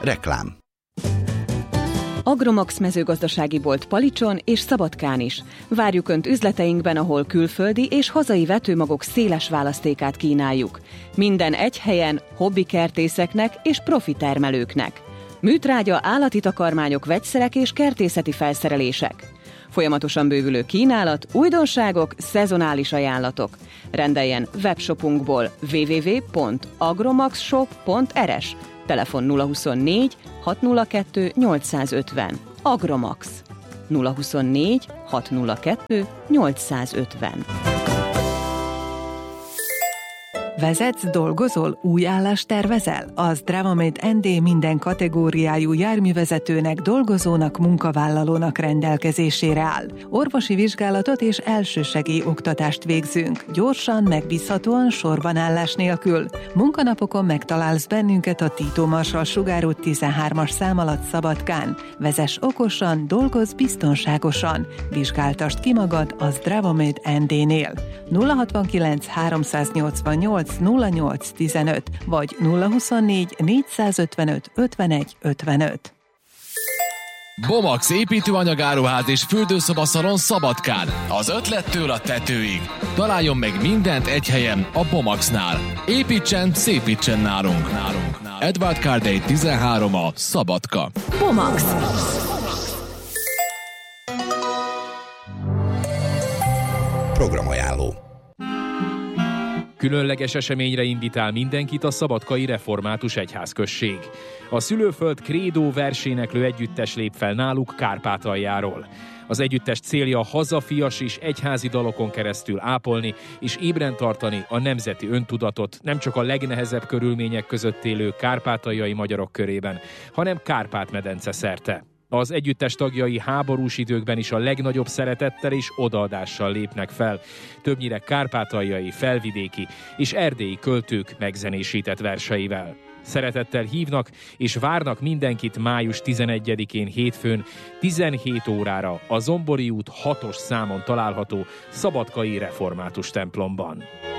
Reklám. Agromax mezőgazdasági bolt Palicson és Szabadkán is. Várjuk Önt üzleteinkben, ahol külföldi és hazai vetőmagok széles választékát kínáljuk. Minden egy helyen, hobbikertészeknek és profi termelőknek. Műtrágya, állati takarmányok, vegyszerek és kertészeti felszerelések. Folyamatosan bővülő kínálat, újdonságok, szezonális ajánlatok. Rendeljen webshopunkból www.agromaxshop.rs, telefon 024 602 850. Agromax 024 602 850. Vezetsz, dolgozol, új állást tervezel? Az Dravamate ND minden kategóriájú járművezetőnek, dolgozónak, munkavállalónak rendelkezésére áll. Orvosi vizsgálatot és elsősegély oktatást végzünk. Gyorsan, megbízhatóan, sorbanállás nélkül. Munkanapokon megtalálsz bennünket a Tito Marsal sugárút 13-as szám alatt Szabadkán. Vezess okosan, dolgozz biztonságosan. Vizsgáltasd ki magad az Dravamate ND-nél. 069 388 0815 vagy 024 455 51 55. Bomax építőanyagáruház és fürdőszobaszalon Szabadkán. Az ötlettől a tetőig. Találjon meg mindent egy helyen, a Bomaxnál. Építsen, szépítsen nálunk. Edward Cardey 13 a Szabadka. Bomax. Programajánló. Különleges eseményre invitál mindenkit a Szabadkai Református Egyházközség. A Szülőföld Krédó verséneklő együttes lép fel náluk Kárpátaljáról. Az együttes célja hazafias és egyházi dalokon keresztül ápolni és ébren tartani a nemzeti öntudatot nem csak a legnehezebb körülmények között élő kárpátaljai magyarok körében, hanem Kárpát-medence szerte. Az együttes tagjai háborús időkben is a legnagyobb szeretettel és odaadással lépnek fel, többnyire kárpátaljai, felvidéki és erdélyi költők megzenésített verseivel. Szeretettel hívnak és várnak mindenkit május 11-én hétfőn 17 órára a Zombori út 6-os számon található Szabadkai Református templomban.